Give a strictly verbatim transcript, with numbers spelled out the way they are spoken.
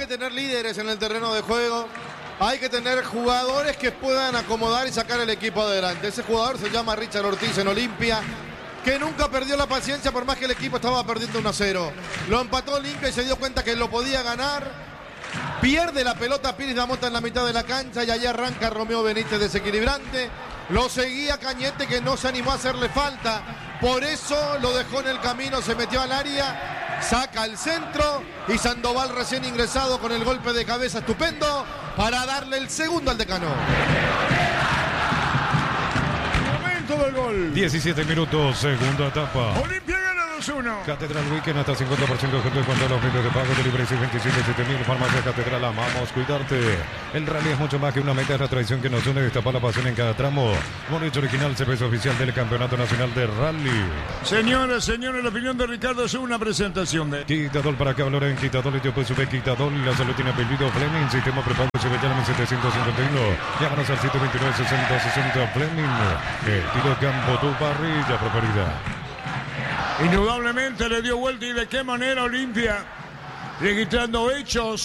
que tener líderes en el terreno de juego. Hay que tener jugadores que puedan acomodar y sacar el equipo adelante. Ese jugador se llama Richard Ortiz en Olimpia, que nunca perdió la paciencia por más que el equipo estaba perdiendo uno a cero. Lo empató Olimpia y se dio cuenta que lo podía ganar. Pierde la pelota Piris Damota en la mitad de la cancha y allí arranca Romeo Benítez desequilibrante. Lo seguía Cañete, que no se animó a hacerle falta. Por eso lo dejó en el camino, se metió al área, saca el centro y Sandoval recién ingresado con el golpe de cabeza estupendo para darle el segundo al Decano. Momento del gol. diecisiete minutos, segunda etapa. Olimpia gana dos uno. Catedral Weekend hasta cincuenta por ciento de descuento en cuanto a los medios de pago de Libre y veintisiete siete mil. Farmacia Catedral, amamos cuidarte. El rally es mucho más que una meta, es la tradición que nos une, destapar la pasión en cada tramo. Bonito original, cerveza oficial del Campeonato Nacional de Rally. Señoras, señores, la opinión de Ricardo es una presentación de Quitadol, para que hablar en Quitadol, yo pues sube Quitadol, la salud tiene apellido Fleming, sistema prepago, se ve ya en setecientos cincuenta y uno. Llámanos al siete veintinueve sesenta sesenta Fleming. El tiro de campo, tu parrilla preferida. Indudablemente le dio vuelta y de qué manera Olimpia, registrando hechos